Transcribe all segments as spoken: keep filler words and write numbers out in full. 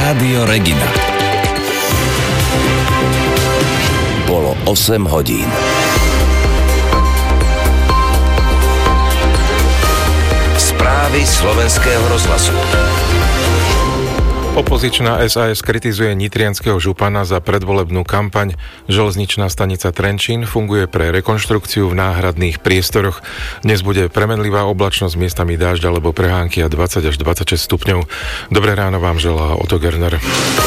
Rádio Regina. Bolo osem hodín. Správy slovenského rozhlasu. Opozičná es a es kritizuje nitrianskeho župana za predvolebnú kampaň. Železničná stanica Trenčín funguje pre rekonštrukciu v náhradných priestoroch. Dnes bude premenlivá oblačnosť, miestami dážď alebo prehánky a dvadsať až dvadsaťšesť stupňov. Dobré ráno vám želá Otto Gerner.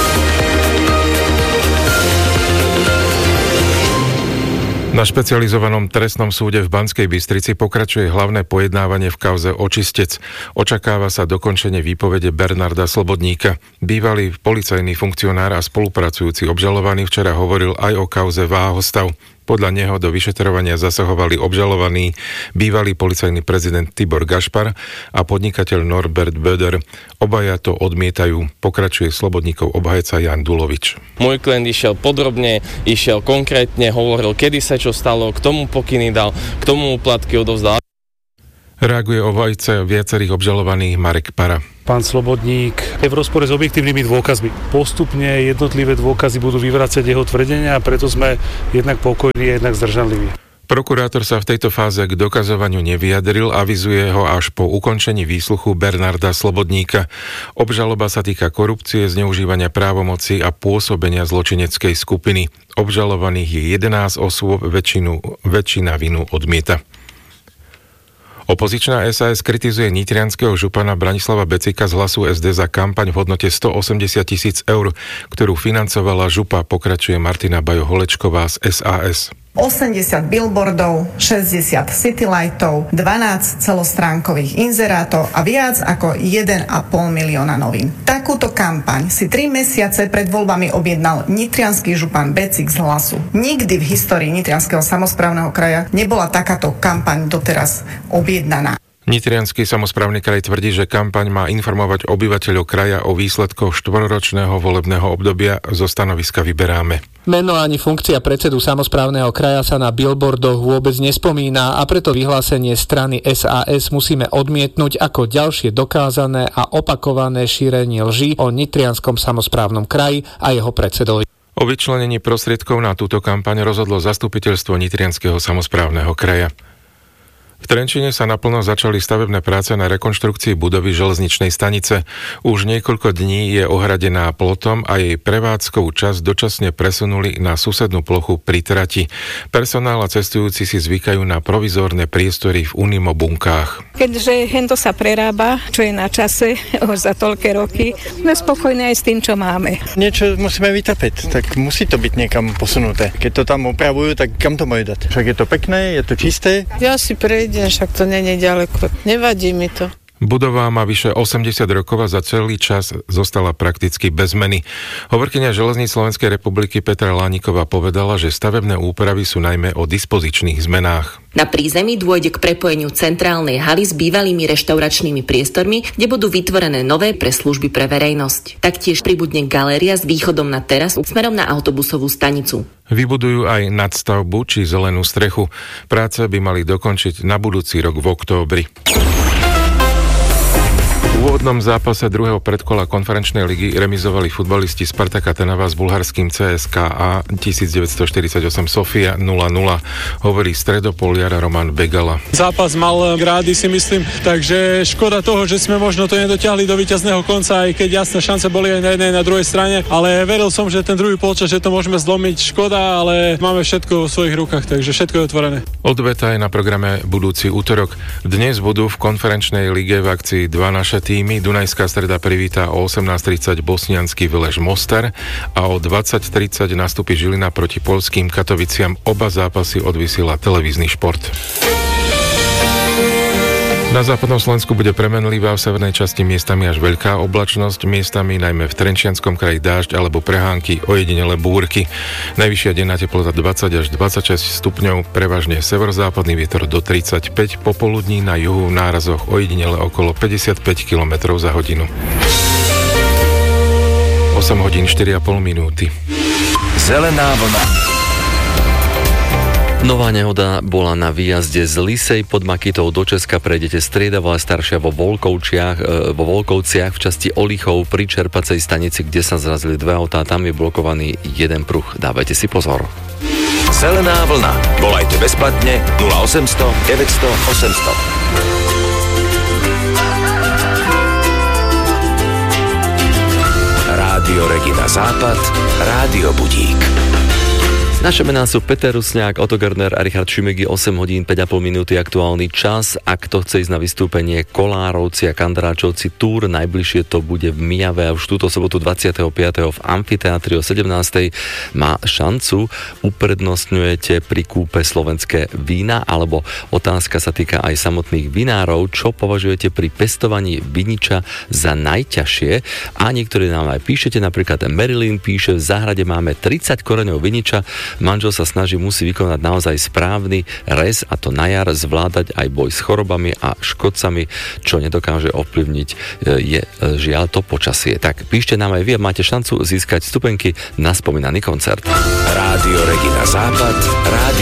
Na špecializovanom trestnom súde v Banskej Bystrici pokračuje hlavné pojednávanie v kauze Očistec. Očakáva sa dokončenie výpovede Bernarda Slobodníka. Bývalý policajný funkcionár a spolupracujúci obžalovaný včera hovoril aj o kauze Váhostav. Podľa neho do vyšetrovania zasahovali obžalovaní bývalý policajný prezident Tibor Gašpar a podnikateľ Norbert Böder. Obaja to odmietajú. Pokračuje Slobodníkov obhajca Jan Dulovič. Môj klient išiel podrobne, išiel konkrétne, hovoril, kedy sa čo stalo, k tomu pokyny dal, k tomu úplatky odovzdal. Reaguje obhajca viacerých obžalovaných Marek Para. Pán Slobodník je v rozpore s objektívnymi dôkazmi. Postupne jednotlivé dôkazy budú vyvracať jeho tvrdenia a preto sme jednak pokojní a jednak zdržanliví. Prokurátor sa v tejto fáze k dokazovaniu nevyjadril, avizuje ho až po ukončení výsluchu Bernarda Slobodníka. Obžaloba sa týka korupcie, zneužívania právomoci a pôsobenia zločineckej skupiny. Obžalovaných je jedenásť osôb, väčšinu, väčšina vinu odmieta. Opozičná es a es kritizuje nitrianskeho župana Branislava Becika z Hlasu es dé za kampaň v hodnote stoosemdesiat tisíc eur, ktorú financovala župa, pokračuje Martina Bajo-Holečková z es a es. osemdesiat billboardov, šesťdesiat citylightov, dvanásť celostránkových inzerátov a viac ako jeden a pol milióna novín. Takúto kampaň si tri mesiace pred voľbami objednal nitriansky župan Becik z Hlasu. Nikdy v histórii Nitrianskeho samosprávneho kraja nebola takáto kampaň doteraz objednaná. Nitriansky samosprávny kraj tvrdí, že kampaň má informovať obyvateľov kraja o výsledkoch štvororočného volebného obdobia. Zo stanoviska vyberáme. Meno ani funkcia predsedu samosprávneho kraja sa na billboardoch vôbec nespomína a preto vyhlásenie strany es a es musíme odmietnúť ako ďalšie dokázané a opakované šírenie lží o Nitrianskom samosprávnom kraji a jeho predsedovi. O vyčlenení prostriedkov na túto kampaň rozhodlo zastupiteľstvo Nitrianskeho samosprávneho kraja. V Trenčíne sa naplno začali stavebné práce na rekonštrukcii budovy železničnej stanice. Už niekoľko dní je ohradená plotom a jej prevádzkovú časť dočasne presunuli na susednú plochu pri trati. Personál a cestujúci si zvykajú na provizórne priestory v Unimo bunkách. Keďže hento sa prerába, čo je na čase už za toľké roky, sme spokojní aj s tým, čo máme. Niečo musíme vytapeť, tak musí to byť niekam posunuté. Keď to tam opravujú, tak kam to majú dať? Však je to pekné, je to čisté. Ja si prejdem, však to nie je ďaleko. Nevadí mi to. Budova má vyše osemdesiat rokov a za celý čas zostala prakticky bez zmeny. Hovorkyňa Železníc Slovenskej republiky Petra Lániková povedala, že stavebné úpravy sú najmä o dispozičných zmenách. Na prízemí dôjde k prepojeniu centrálnej haly s bývalými reštauračnými priestormi, kde budú vytvorené nové pre služby pre verejnosť. Taktiež pribudne galéria s východom na terasu smerom na autobusovú stanicu. Vybudujú aj nadstavbu či zelenú strechu. Práce by mali dokončiť na budúci rok v októbri. V úvodnom zápase druhého predkola konferenčnej ligy remizovali futbalisti Spartaka Trnava s bulharským cé es ká á devätnásťstoštyridsaťosem Sofia nula nula, hovorí stredopoliar Roman Begala. Zápas mal grády, si myslím, takže škoda toho, že sme možno to nedotiahli do víťazného konca, aj keď jasné šance boli aj na jednej, na druhej strane, ale veril som, že ten druhý polčas, že to môžeme zlomiť. Škoda, ale máme všetko vo svojich rukách, takže všetko je otvorené. Odveta je na programe budúci útorok. Dnes budú v konferenčnej lige v akcii dva naše týmy. Dunajská Streda privítá o osemnásť tridsať bosniansky Velež Mostar a o dvadsať tridsať nastúpi Žilina proti poľským Katoviciam. Oba zápasy odvysiela televízny Šport. Na západnom Slovensku bude premenlivá, v severnej časti miestami až veľká oblačnosť, miestami najmä v Trenčianskom kraji dážď alebo prehánky, ojedinele búrky. Najvyššia denná teplota dvadsať až dvadsaťšesť stupňov, prevažne severozápadný vietor do tridsaťpäť, popoludní na juhu v nárazoch ojedinele okolo päťdesiatpäť kilometrov za hodinu. osem hodín štyri a pol minúty. Zelená vlna. Nová nehoda bola na výjazde z Lisej pod Makytou do Česka. Prejdete striedavo, ale staršia vo Volkovciach, e, vo Volkovciach v časti Olichov pri čerpacej stanici, kde sa zrazili dve autá. Tam je blokovaný jeden pruh. Dávajte si pozor. Zelená vlna. Volajte bezplatne nula osemsto deväťsto osemsto. Rádio Regina Západ, Rádio Budík. Naše mená sú Peter Rusňák, Otto Görner a Richard Šimegi. Osem hodín päť a pol minúty aktuálny čas. Ak to chce ísť na vystúpenie Kolárovci a Kandráčovci Tour, najbližšie to bude v Mijave a už túto sobotu dvadsiateho piateho v amfiteátri o sedemnástej má šancu. Uprednostňujete pri kúpe slovenské vína, alebo otázka sa týka aj samotných vinárov. Čo považujete pri pestovaní viniča za najťažšie? A niektorí nám aj píšete, napríklad Marilyn píše, v záhrade máme tridsať koreňov viniča. Manžel sa snaží, musí vykonať naozaj správny rez a to na jar zvládať aj boj s chorobami a škodcami, čo nedokáže ovplyvniť je žiaľ to počasie. Tak píšte nám aj vy a máte šancu získať vstupenky na spomínaný koncert. Rádio Regina Západ, Rádio